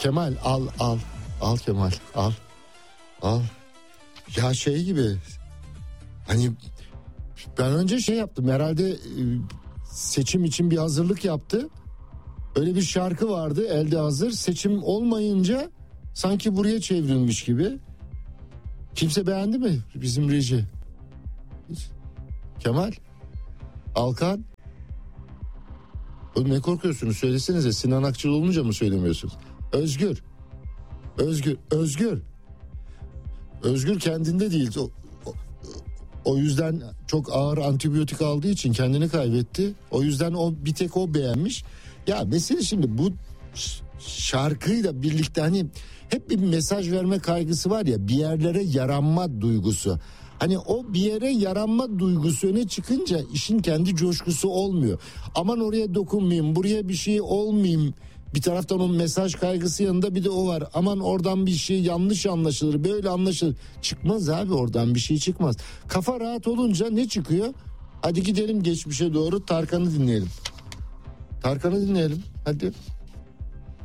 Kemal al Kemal al. Ya şey gibi, hani ben önce şey yaptım herhalde, seçim için bir hazırlık yaptı. Öyle bir şarkı vardı elde hazır, seçim olmayınca sanki buraya çevrilmiş gibi. Kimse beğendi mi bizim reji? Kemal, Alkan. Oğlum ne korkuyorsunuz, söylesenize. Sinan Akçıl olunca mı söylemiyorsunuz? Özgür kendinde değil. O yüzden çok ağır antibiyotik aldığı için kendini kaybetti. O yüzden bir tek o beğenmiş. Ya mesele şimdi bu şarkıyla birlikte hani hep bir mesaj verme kaygısı var ya, bir yerlere yaranma duygusu. Hani o bir yere yaranma duygusu öne çıkınca işin kendi coşkusu olmuyor. Aman oraya dokunmayayım, buraya bir şey olmayayım. Bir taraftan o mesaj kaygısı yanında bir de o var. Aman oradan bir şey yanlış anlaşılır, böyle anlaşılır. Çıkmaz abi, oradan bir şey çıkmaz. Kafa rahat olunca ne çıkıyor? Hadi gidelim geçmişe doğru, Tarkan'ı dinleyelim. Hadi.